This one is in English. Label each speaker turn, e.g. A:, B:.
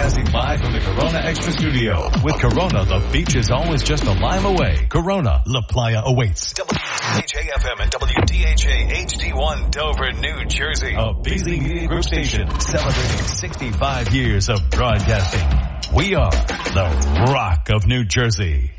A: Broadcasting live from the Corona Extra Studio. With Corona, the beach is always just a lime away. Corona, La Playa awaits.
B: WDHA-FM and WDHA HD1 Dover, New Jersey.
A: A Beasley Media Group station celebrating 65 years of broadcasting. We are the Rock of New Jersey.